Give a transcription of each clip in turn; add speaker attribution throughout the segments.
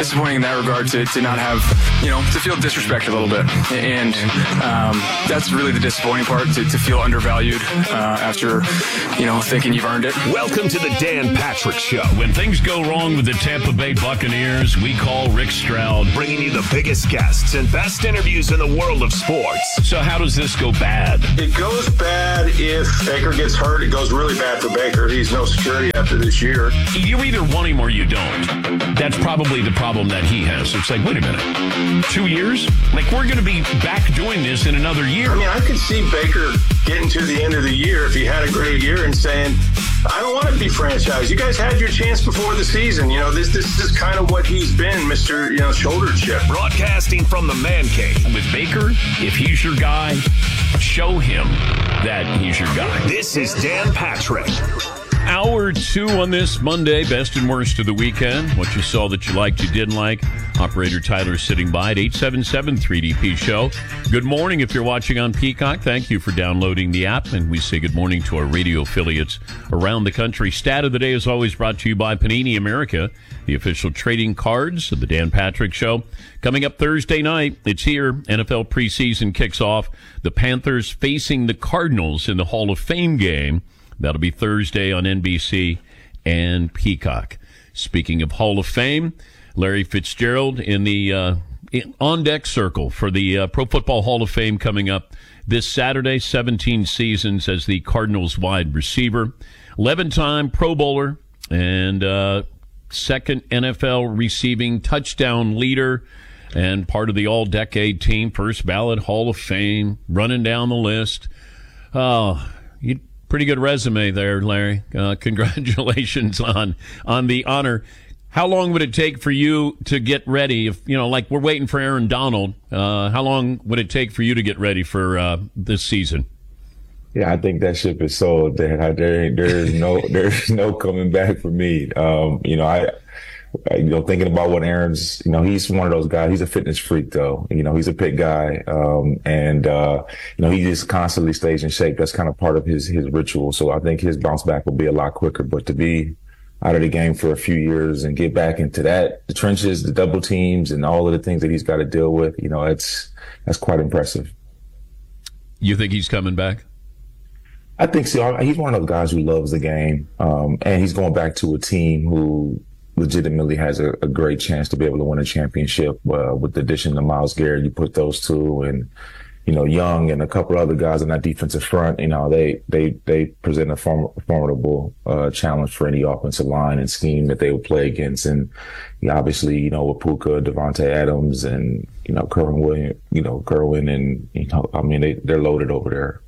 Speaker 1: disappointing in that regard to not have, to feel disrespected a little bit. And that's really the disappointing part, to feel undervalued after, thinking you've earned it.
Speaker 2: Welcome to the Dan Patrick Show. When things go wrong with the Tampa Bay Buccaneers, we call Rick Stroud, bringing you the biggest guests and best interviews in the world of sports. So how does this go bad?
Speaker 3: It goes bad if Baker gets hurt. It goes really bad for Baker. He's no security after this year.
Speaker 2: You either want him or you don't. That's probably the problem that he has. It's like, wait a minute, 2 years? Like, we're going to be back doing this in another year.
Speaker 3: I mean, I could see Baker getting to the end of the year if he had a great year and saying, I don't want to be franchised. You guys had your chance before the season. This is kind of what he's been, Mr. Shoulder chip.
Speaker 2: Broadcasting from the man cave. With Baker, if he's your guy, show him that he's your guy. This is Dan Patrick. Hour 2 on this Monday, best and worst of the weekend. What you saw that you liked, you didn't like. Operator Tyler sitting by at 877-3DP Show. Good morning if you're watching on Peacock. Thank you for downloading the app. And we say good morning to our radio affiliates around the country. Stat of the day is always brought to you by Panini America, the official trading cards of the Dan Patrick Show. Coming up Thursday night, it's here. NFL preseason kicks off. The Panthers facing the Cardinals in the Hall of Fame game. That'll be Thursday on NBC and Peacock. Speaking of Hall of Fame, Larry Fitzgerald in the on-deck circle for the Pro Football Hall of Fame coming up this Saturday. 17 seasons as the Cardinals wide receiver, 11-time Pro Bowler, and second NFL receiving touchdown leader, and part of the all-decade team, first ballot Hall of Fame, running down the list. Pretty good resume there, Larry. Congratulations on the honor. How long would it take for you to get ready? If like we're waiting for Aaron Donald, how long would it take for you to get ready for this season?
Speaker 4: Yeah, I think that ship is sold. There's no coming back for me. Thinking about what Aaron's, he's one of those guys. He's a fitness freak, though. He's a fit guy, he just constantly stays in shape. That's kind of part of his ritual. So I think his bounce back will be a lot quicker. But to be out of the game for a few years and get back into the trenches, the double teams, and all of the things that he's got to deal with, that's quite impressive.
Speaker 2: You think he's coming back?
Speaker 4: I think so. He's one of those guys who loves the game, and he's going back to a team who legitimately has a great chance to be able to win a championship. With the addition of Myles Garrett, you put those two, and Young and a couple other guys in that defensive front. They present a formidable challenge for any offensive line and scheme that they would play against. And obviously, with Puka, Devontae Adams, and Kerwin, and they're loaded over there.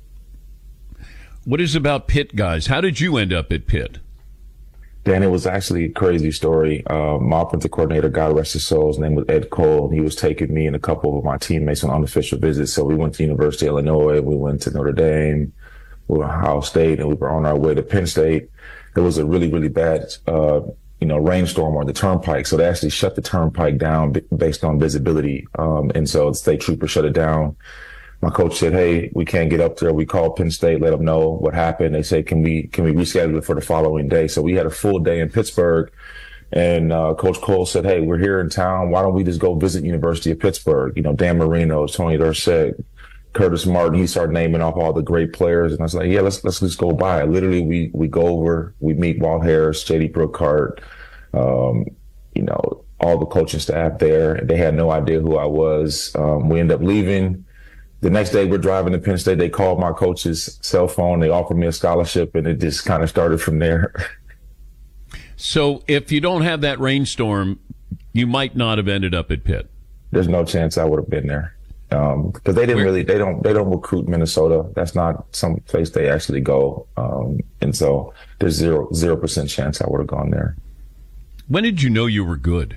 Speaker 2: What is about Pitt, guys? How did you end up at Pitt?
Speaker 4: Dan, it was actually a crazy story. My offensive coordinator, God rest his soul, his name was Ed Cole. He was taking me and a couple of my teammates on unofficial visits. So we went to University of Illinois, we went to Notre Dame, we were at Ohio State, and we were on our way to Penn State. There was a really, really bad, rainstorm on the turnpike. So they actually shut the turnpike down based on visibility. And so the state trooper shut it down. My coach said, hey, we can't get up there. We called Penn State, let them know what happened. They said, can we reschedule it for the following day? So we had a full day in Pittsburgh, and Coach Cole said, hey, we're here in town. Why don't we just go visit University of Pittsburgh? Dan Marino, Tony Dorsett, Curtis Martin. He started naming off all the great players. And I was like, yeah, let's just go by. Literally, we go over, we meet Walt Harris, J.D. Brookhart, all the coaching staff there. They had no idea who I was. We ended up leaving. The next day, we're driving to Penn State. They called my coach's cell phone. They offered me a scholarship, and it just kind of started from there.
Speaker 2: So if you don't have that rainstorm, you might not have ended up at Pitt.
Speaker 4: There's no chance I would have been there. Because they don't recruit Minnesota. That's not some place they actually go. And so there's 0% chance I would have gone there.
Speaker 2: When did you know you were good?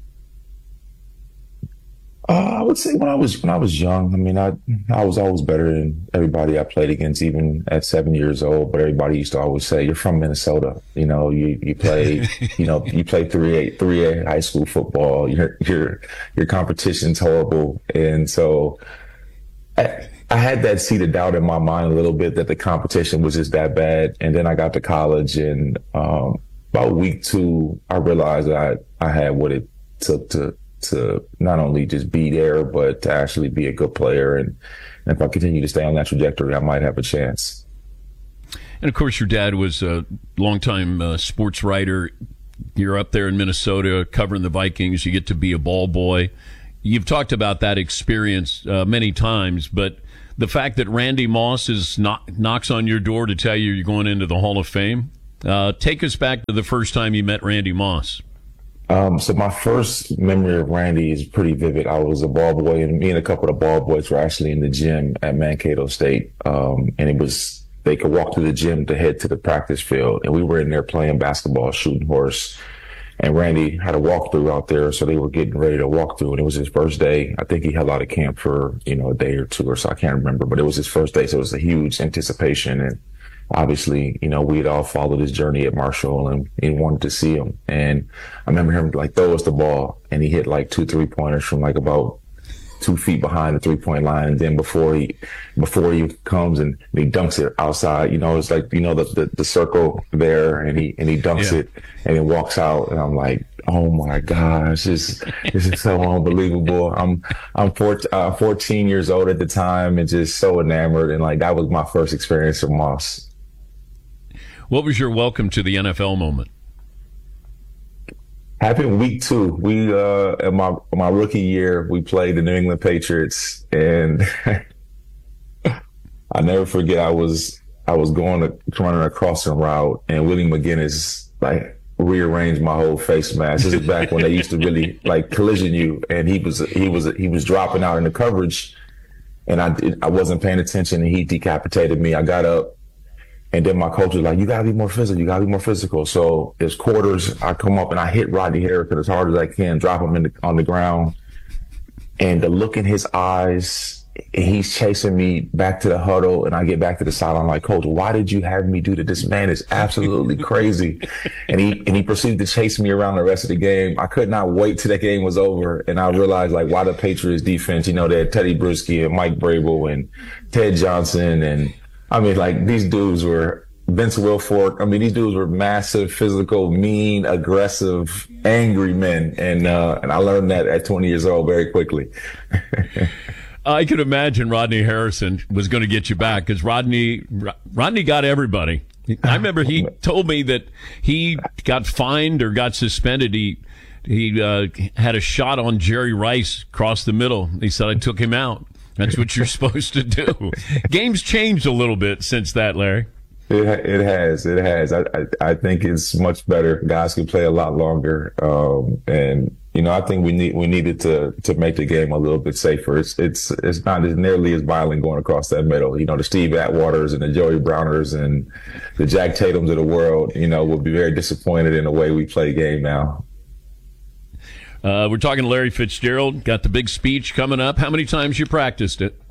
Speaker 4: I would say when I was young. I mean, I was always better than everybody I played against, even at 7 years old. But everybody used to always say, "You're from Minnesota. You play, you play 3A high school football. Your competition's horrible." And so I had that seed of doubt in my mind a little bit that the competition was just that bad. And then I got to college, and about week 2, I realized that I had what it to not only just be there, but to actually be a good player. And if I continue to stay on that trajectory, I might have a chance.
Speaker 2: And, of course, your dad was a longtime sports writer. You're up there in Minnesota covering the Vikings. You get to be a ball boy. You've talked about that experience many times, but the fact that Randy Moss knocks on your door to tell you you're going into the Hall of Fame, take us back to the first time you met Randy Moss.
Speaker 4: So my first memory of Randy is pretty vivid. I was a ball boy, and me and a couple of ball boys were actually in the gym at Mankato State. And they could walk through the gym to head to the practice field. And we were in there playing basketball, shooting horse. And Randy had a walkthrough out there. So they were getting ready to walk through. And it was his first day. I think he held out of camp for, a day or two or so. I can't remember, but it was his first day. So it was a huge anticipation. And obviously, we had all followed his journey at Marshall and wanted to see him. And I remember him throw us the ball, and he hit 2 3-pointers from about 2 feet behind the 3-point line. And then before he comes and he dunks it outside, it's the circle there, and he dunks it and he walks out, and I'm like, oh my gosh, this is so unbelievable. I'm 14 years old at the time and just so enamored. And that was my first experience with Moss.
Speaker 2: What was your welcome to the NFL moment?
Speaker 4: Happened week 2. We in my rookie year, we played the New England Patriots, and I never forget. I was running a crossing route, and Willie McGinnis rearranged my whole face mask. This is back when they used to really collision you, and he was dropping out in the coverage, and I wasn't paying attention, and he decapitated me. I got up. And then my coach was like, you got to be more physical. You got to be more physical. So it's quarters. I come up and I hit Rodney Harrison as hard as I can, drop him on the ground. And the look in his eyes, he's chasing me back to the huddle. And I get back to the sideline like, Coach, why did you have me do that? This man is absolutely crazy. And he proceeded to chase me around the rest of the game. I could not wait till that game was over. And I realized why the Patriots defense, they had Teddy Bruschi and Mike Vrabel and Ted Johnson. And these dudes were Vince Wilfork. These dudes were massive, physical, mean, aggressive, angry men. And I learned that at 20 years old very quickly.
Speaker 2: I could imagine Rodney Harrison was going to get you back, because Rodney got everybody. I remember he told me that he got fined or got suspended. He had a shot on Jerry Rice across the middle. He said, I took him out. That's what you're supposed to do. Game's changed a little bit since that, Larry.
Speaker 4: It has. I think it's much better. Guys can play a lot longer. And I think we needed to make the game a little bit safer. It's not as nearly as violent going across that middle. The Steve Atwaters and the Joey Browners and the Jack Tatums of the world, will be very disappointed in the way we play game now.
Speaker 2: We're talking to Larry Fitzgerald. Got the big speech coming up. How many times you practiced it?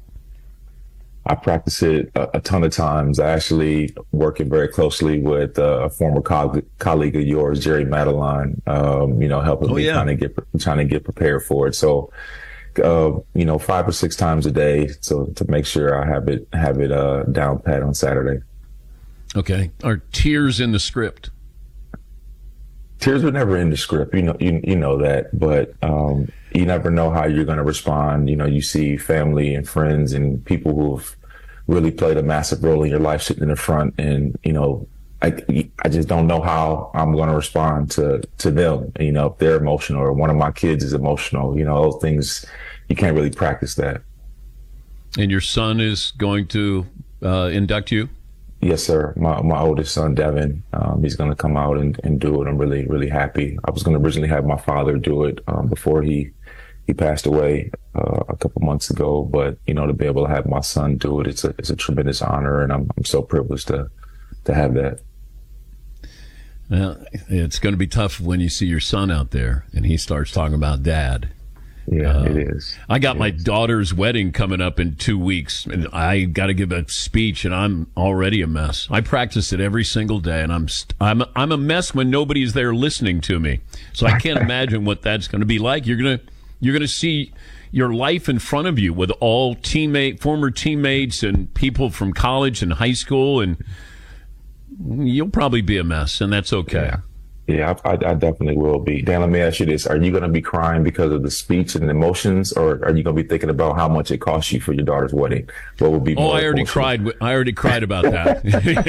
Speaker 4: I practiced it a ton of times. I actually working very closely with a former colleague of yours, Jerry Madeline, helping me trying to get prepared for it. So, 5 or 6 times a day. So to make sure I have it down pat on Saturday. Okay.
Speaker 2: Are tears in the script?
Speaker 4: Tears were never in the script, you know that, but you never know how you're going to respond. You see family and friends and people who've really played a massive role in your life sitting in the front, and I just don't know how I'm going to respond to them. If they're emotional or one of my kids is emotional, those things, you can't really practice that.
Speaker 2: And your son is going to induct you?
Speaker 4: Yes, sir. My oldest son, Devin, he's going to come out and do it. I'm really, really happy. I was going to originally have my father do it before he passed away a couple months ago. But, to be able to have my son do it, it's a tremendous honor. And I'm so privileged to have that.
Speaker 2: Well, it's going to be tough when you see your son out there and he starts talking about dad.
Speaker 4: Yeah, it is.
Speaker 2: I got my daughter's wedding coming up in 2 weeks, and I got to give a speech, and I'm already a mess. I practice it every single day, and I'm a mess when nobody's there listening to me. So I can't imagine what that's going to be like. You're gonna see your life in front of you with all former teammates and people from college and high school, and you'll probably be a mess, and that's okay.
Speaker 4: Yeah, I definitely will be. Dan, let me ask you this. Are you going to be crying because of the speech and emotions, or are you going to be thinking about how much it cost you for your daughter's wedding? What would be more
Speaker 2: I already
Speaker 4: emotional?
Speaker 2: cried. I already cried about that.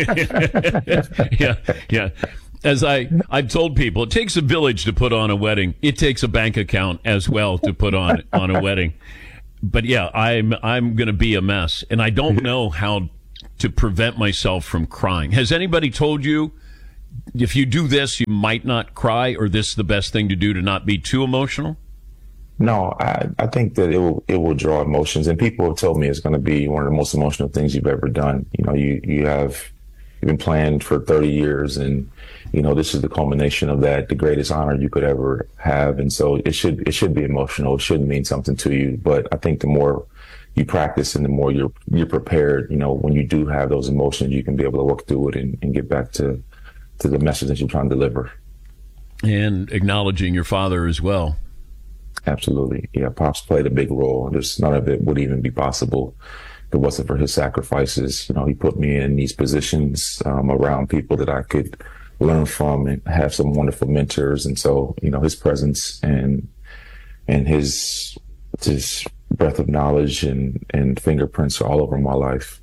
Speaker 2: Yeah. As I've told people, it takes a village to put on a wedding. It takes a bank account as well to put on a wedding. But yeah, I'm going to be a mess, and I don't know how to prevent myself from crying. Has anybody told you, if you do this, you might not cry, or this is the best thing to do to not be too emotional?
Speaker 4: No, I think that it will draw emotions, and people have told me it's going to be one of the most emotional things you've ever done. You know, you've been playing for 30 years, and you know this is the culmination of that, the greatest honor you could ever have, and so it should be emotional. It should mean something to you. But I think the more you practice and the more you're prepared, you know, when you do have those emotions, you can be able to work through it and get back to the message that you're trying to deliver.
Speaker 2: And acknowledging your father as well.
Speaker 4: Absolutely. Yeah, Pops played a big role. None of it would even be possible if it wasn't for his sacrifices. You know, he put me in these positions around people that I could learn from and have some wonderful mentors. And so, you know, his presence and his just breath of knowledge and fingerprints all over my life.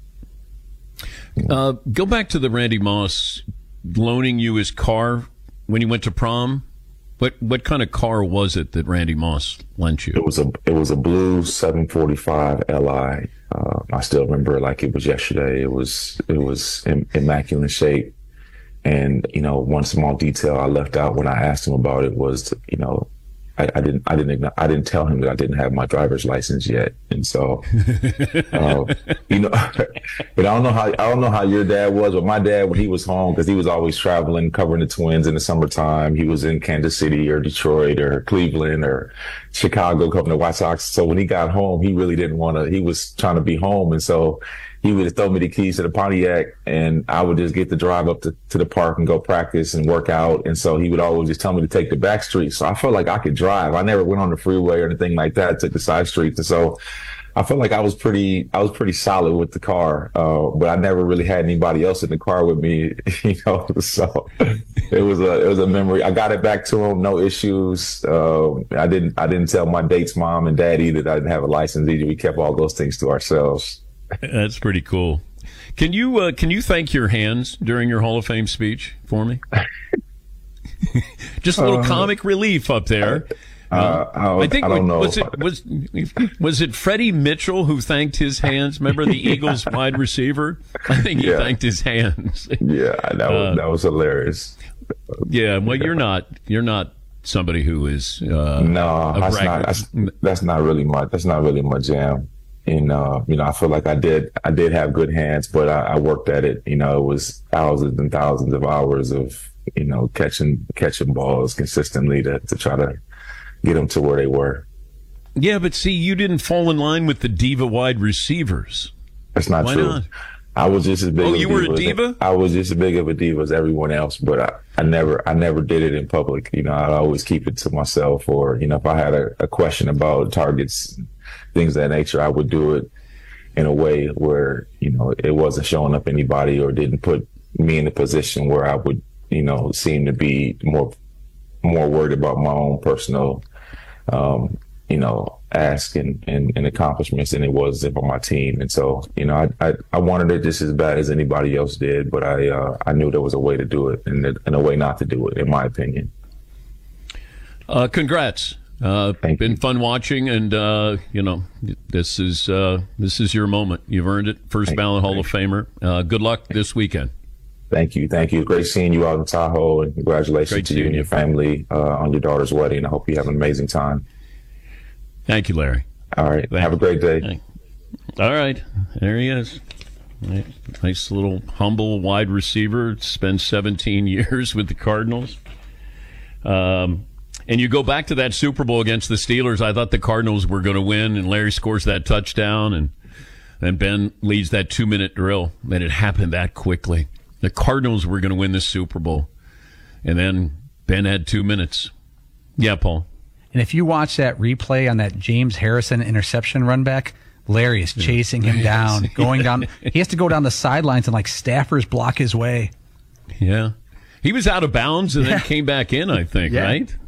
Speaker 2: Go back to the Randy Moss loaning you his car when you went to prom. What kind of car was it that Randy Moss lent you?
Speaker 4: It was a blue 745 Li. I still remember it like it was yesterday. It was in immaculate shape. And you know, one small detail I left out when I asked him about it was, you know, I didn't tell him that I didn't have my driver's license yet, and so you know, but I don't know how your dad was, but my dad, when he was home, because he was always traveling, covering the Twins in the summertime, he was in Kansas City or Detroit or Cleveland or Chicago covering the White Sox. So when he got home, he really didn't want to. He was trying to be home, and so he would throw me the keys to the Pontiac, and I would just get to drive up to the park and go practice and work out. And so he would always just tell me to take the back streets. So I felt like I could drive. I never went on the freeway or anything like that. I took the side streets. And so I felt like I was pretty solid with the car. But I never really had anybody else in the car with me, you know, so it was a memory. I got it back to him. No issues. I didn't tell my date's mom and dad either that I didn't have a license either. We kept all those things to ourselves.
Speaker 2: That's pretty cool. Can you thank your hands during your Hall of Fame speech for me? Just a little comic relief up there.
Speaker 4: I don't know.
Speaker 2: Was it Freddie Mitchell who thanked his hands? Remember the Eagles wide receiver? I think he thanked his hands.
Speaker 4: Yeah, that was hilarious.
Speaker 2: Yeah, well, you're not somebody who is
Speaker 4: that's not really my jam. And you know, I feel like I did have good hands, but I worked at it. You know, it was thousands and thousands of hours of, you know, catching balls consistently to try to get them to where they were.
Speaker 2: Yeah, but see, you didn't fall in line with the diva wide receivers.
Speaker 4: That's not true.
Speaker 2: Not?
Speaker 4: I was just as big.
Speaker 2: Oh, you were a diva?
Speaker 4: I was just as big of a diva as everyone else, but I never did it in public. You know, I'd always keep it to myself, or, you know, if I had a question about targets, things of that nature, I would do it in a way where, you know, it wasn't showing up anybody or didn't put me in a position where I would, you know, seem to be more worried about my own personal, you know, ask and accomplishments than it was for my team. And so, you know, I wanted it just as bad as anybody else did, but I knew there was a way to do it and a way not to do it, in my opinion.
Speaker 2: Congrats. Been fun watching, and you know, this is your moment. You've earned it. First ballot Hall of Famer. Good luck this weekend.
Speaker 4: Thank you. Great seeing you out in Tahoe, and congratulations to you and your family on your daughter's wedding. I hope you have an amazing time.
Speaker 2: Thank you, Larry.
Speaker 4: All right. Have a great day.
Speaker 2: All right. There he is. Nice little humble wide receiver. Spent 17 years with the Cardinals. And you go back to that Super Bowl against the Steelers. I thought the Cardinals were going to win, and Larry scores that touchdown, and then Ben leads that 2-minute drill. And it happened that quickly. The Cardinals were going to win the Super Bowl, and then Ben had 2 minutes. Yeah, Paul.
Speaker 5: And if you watch that replay on that James Harrison interception run back, Larry is chasing him down, going down. He has to go down the sidelines and like staffers block his way.
Speaker 2: Yeah. He was out of bounds and then came back in, I think, right?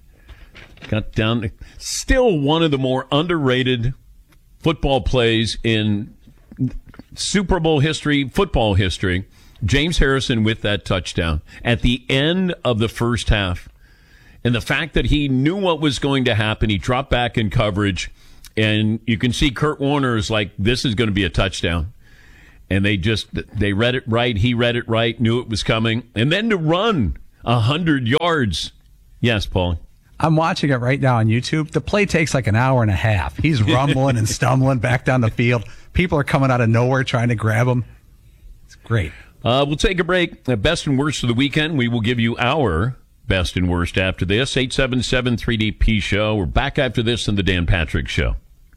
Speaker 2: Got down. Still one of the more underrated football plays in Super Bowl history, football history. James Harrison with that touchdown at the end of the first half. And the fact that he knew what was going to happen, he dropped back in coverage, and you can see Kurt Warner is like, this is going to be a touchdown. And they read it right, he read it right, knew it was coming. And then to run 100 yards. Yes, Paul.
Speaker 5: I'm watching it right now on YouTube. The play takes like an hour and a half. He's rumbling and stumbling back down the field. People are coming out of nowhere trying to grab him. It's great.
Speaker 2: We'll take a break. Best and worst of the weekend. We will give you our best and worst after this. 877-3DP Show. We're back after this in the Dan Patrick Show.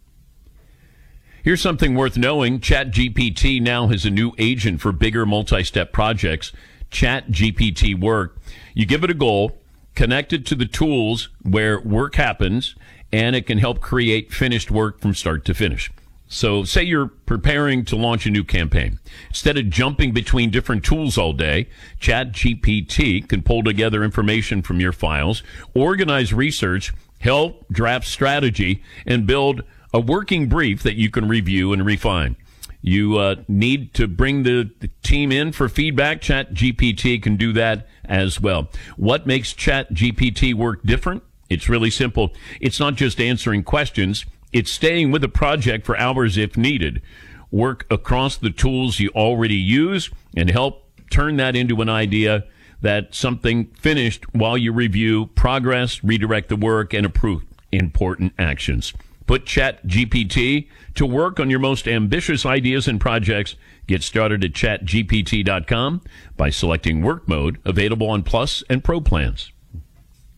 Speaker 2: Here's something worth knowing. ChatGPT now has a new agent for bigger multi-step projects. ChatGPT Work. You give it a goal, connect it to the tools where work happens, and it can help create finished work from start to finish. So say you're preparing to launch a new campaign. Instead of jumping between different tools all day, ChatGPT can pull together information from your files, organize research, help draft strategy, and build a working brief that you can review and refine. You need to bring the team in for feedback. ChatGPT can do that as well. What makes ChatGPT Work different? It's really simple. It's not just answering questions. It's staying with the project for hours if needed. Work across the tools you already use and help turn that into an idea, that something finished while you review progress, redirect the work, and approve important actions. Put ChatGPT to work on your most ambitious ideas and projects. Get started at chatgpt.com by selecting work mode, available on Plus and Pro plans.